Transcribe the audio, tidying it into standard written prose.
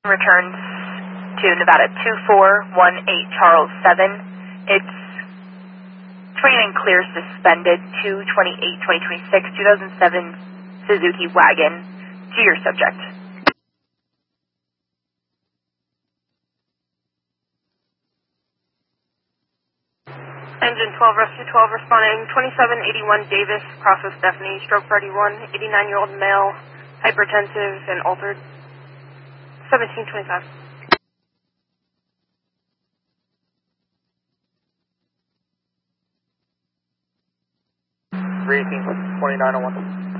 Returns to Nevada 2418 Charles 7. It's free and clear suspended 2/28/2026 2007 Suzuki wagon to your subject. Engine 12, Rescue 12, responding 2781 Davis, process Stephanie, stroke 31, 89-year-old male, hypertensive and altered, 1725. Three 2901.